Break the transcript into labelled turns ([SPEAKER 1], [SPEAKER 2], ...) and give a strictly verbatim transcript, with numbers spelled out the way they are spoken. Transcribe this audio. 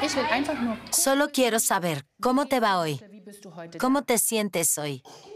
[SPEAKER 1] Solo quiero saber, ¿cómo te va hoy? ¿Cómo te sientes hoy?